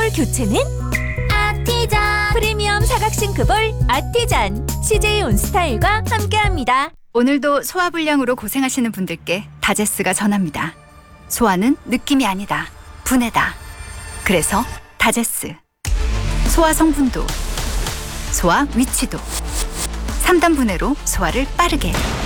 싱크볼 교체는 아티잔. 프리미엄 사각 싱크볼 아티잔. CJ 온스타일과 함께합니다. 오늘도 소화불량으로 고생하시는 분들께 다제스가 전합니다. 소화는 느낌이 아니다. 분해다. 그래서 다제스. 소화 성분도, 소화 위치도, 3단 분해로 소화를 빠르게.